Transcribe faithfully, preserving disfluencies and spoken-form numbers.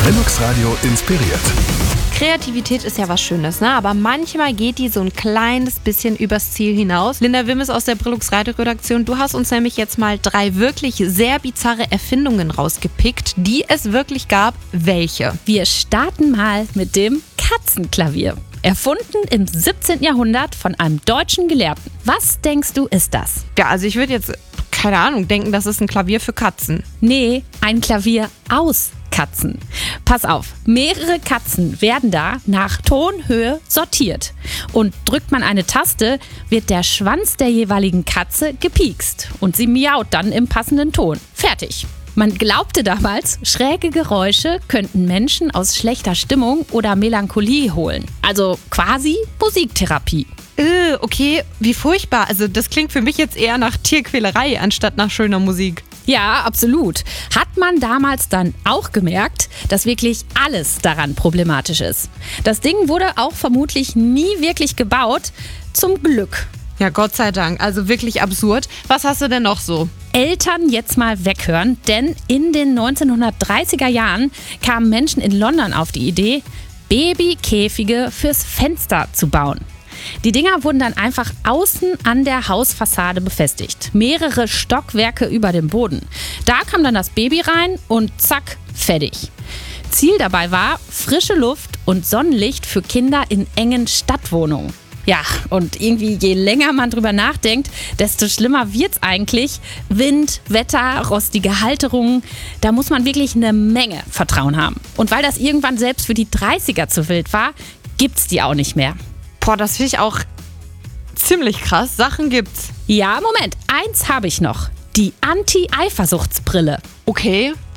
Brillux Radio inspiriert. Kreativität ist ja was Schönes, ne? Aber manchmal geht die so ein kleines bisschen übers Ziel hinaus. Linda Wimmes aus der Brillux Radio-Redaktion, du hast uns nämlich jetzt mal drei wirklich sehr bizarre Erfindungen rausgepickt, die es wirklich gab. Welche? Wir starten mal mit dem Katzenklavier. Erfunden im siebzehnten Jahrhundert von einem deutschen Gelehrten. Was denkst du, ist das? Ja, also ich würde jetzt, keine Ahnung, denken, das ist ein Klavier für Katzen. Nee, ein Klavier aus Katzen. Pass auf, mehrere Katzen werden da nach Tonhöhe sortiert. Und drückt man eine Taste, wird der Schwanz der jeweiligen Katze gepiekst. Und sie miaut dann im passenden Ton. Fertig. Man glaubte damals, schräge Geräusche könnten Menschen aus schlechter Stimmung oder Melancholie holen. Also quasi Musiktherapie. Äh, okay, wie furchtbar. Also das klingt für mich jetzt eher nach Tierquälerei anstatt nach schöner Musik. Ja, absolut. Hat man damals dann auch gemerkt, dass wirklich alles daran problematisch ist. Das Ding wurde auch vermutlich nie wirklich gebaut. Zum Glück. Ja, Gott sei Dank. Also wirklich absurd. Was hast du denn noch so? Eltern jetzt mal weghören, denn in den neunzehnhundertdreißiger Jahren kamen Menschen in London auf die Idee, Babykäfige fürs Fenster zu bauen. Die Dinger wurden dann einfach außen an der Hausfassade befestigt. Mehrere Stockwerke über dem Boden. Da kam dann das Baby rein und zack, fertig. Ziel dabei war frische Luft und Sonnenlicht für Kinder in engen Stadtwohnungen. Ja, und irgendwie je länger man drüber nachdenkt, desto schlimmer wird's eigentlich. Wind, Wetter, rostige Halterungen, da muss man wirklich eine Menge Vertrauen haben. Und weil das irgendwann selbst für die dreißiger zu wild war, gibt's die auch nicht mehr. Boah, das finde ich auch ziemlich krass. Sachen gibt's. Ja, Moment, eins habe ich noch. Die Anti-Eifersuchtsbrille. Okay,